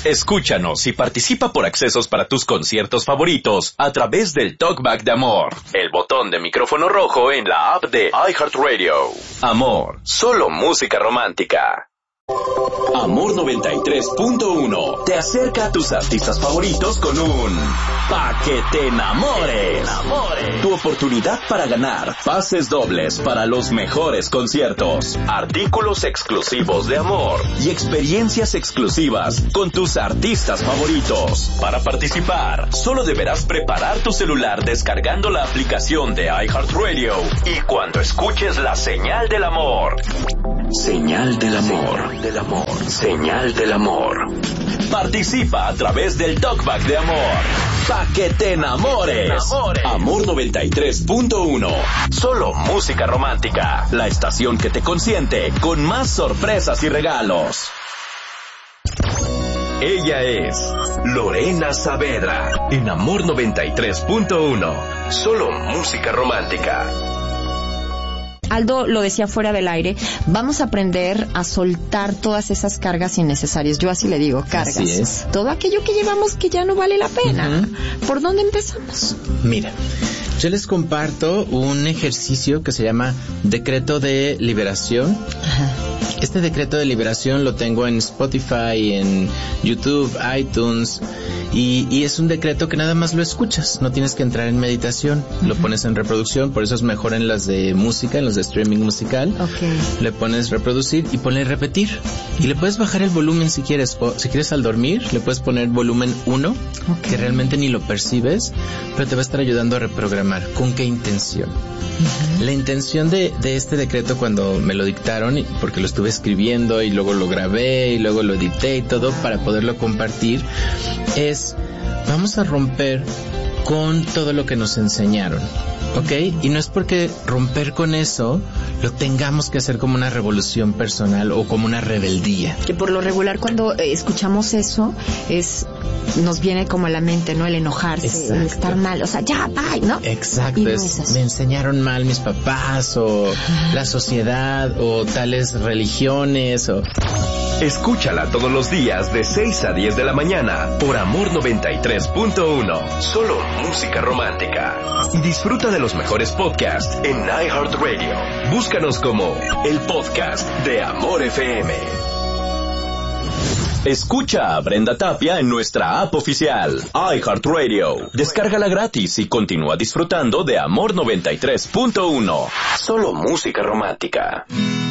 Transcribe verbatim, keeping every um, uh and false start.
Escúchanos y participa por accesos para tus conciertos favoritos a través del Talkback de Amor, el botón de micrófono rojo en la app de iHeartRadio. Amor, solo música romántica. Amor noventa y tres punto uno te acerca a tus artistas favoritos con un Pa' que te enamores. Tu oportunidad para ganar pases dobles para los mejores conciertos, artículos exclusivos de Amor y experiencias exclusivas con tus artistas favoritos. Para participar, solo deberás preparar tu celular descargando la aplicación de iHeartRadio y cuando escuches la señal del amor. Señal del amor. Del amor. Señal del amor. Participa a través del Talkback de Amor. Pa' que te enamores. Amor noventa y tres punto uno. Solo música romántica. La estación que te consiente con más sorpresas y regalos. Ella es Lorena Saavedra. En Amor noventa y tres punto uno. Solo música romántica. Aldo lo decía fuera del aire, vamos a aprender a soltar todas esas cargas innecesarias. Yo así le digo, cargas. Así es. Todo aquello que llevamos que ya no vale la pena. Uh-huh. ¿Por dónde empezamos? Mira, yo les comparto un ejercicio que se llama Decreto de Liberación. Ajá. Este decreto de liberación lo tengo en Spotify, en YouTube, iTunes, y, y es un decreto que nada más lo escuchas, no tienes que entrar en meditación, uh-huh. Lo pones en reproducción, por eso es mejor en las de música, en los de streaming musical. Okay. Le pones reproducir y ponle repetir, y le puedes bajar el volumen si quieres, o si quieres al dormir, le puedes poner volumen uno, okay. Que realmente ni lo percibes, pero te va a estar ayudando a reprogramar. ¿Con qué intención? Uh-huh. La intención de, de este decreto cuando me lo dictaron, porque lo estuve escribiendo y luego lo grabé y luego lo edité y todo para poderlo compartir, es vamos a romper con todo lo que nos enseñaron, ¿ok? Y no es porque romper con eso lo tengamos que hacer como una revolución personal o como una rebeldía. Que por lo regular cuando eh, escuchamos eso es nos viene como a la mente, ¿no? El enojarse, exacto. El estar mal, o sea, ya, bye, ¿no? Exacto, no es, es me enseñaron mal mis papás o la sociedad o tales religiones o... Escúchala todos los días de seis a diez de la mañana por Amor noventa y tres punto uno. Solo música romántica. Y disfruta de los mejores podcasts en iHeartRadio. Búscanos como el podcast de Amor F M. Escucha a Brenda Tapia en nuestra app oficial, iHeartRadio. Descárgala gratis y continúa disfrutando de Amor noventa y tres punto uno. Solo música romántica.